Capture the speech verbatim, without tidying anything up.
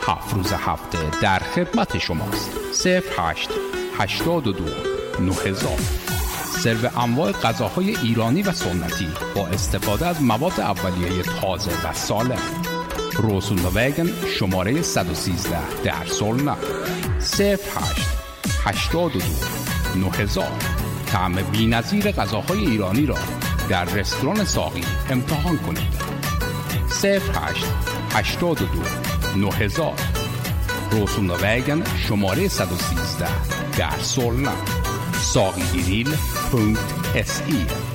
هفت روز هفته در خدمت شماست. صفر هشت هشتاد و دو نه هزار. سرو انواع غذاهای ایرانی و سنتی با استفاده از مواد اولیه تازه و سالم. روسون وگن شماره صد و سیزده در سولنا. صفر هشت هشتاد و دو نه هزار. طعم بی‌نظیر غذاهای ایرانی را در رستوران ساقی امتحان کنید. صفر هشت هشتاد و دو نه هزار. روسون وگن شماره صد و سیزده در سولنا. ساقی گریل پونکت اس ای